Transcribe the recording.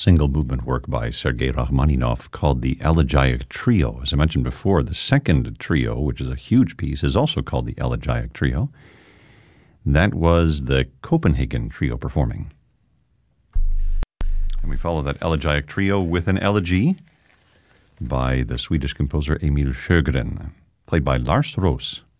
single movement work by Sergei Rachmaninoff called the Elegiac Trio. As I mentioned before, the second trio, which is a huge piece, is also called the Elegiac Trio. That was the Copenhagen Trio performing. And we follow that Elegiac Trio with an elegy by the Swedish composer Emil Sjögren, played by Lars Roos.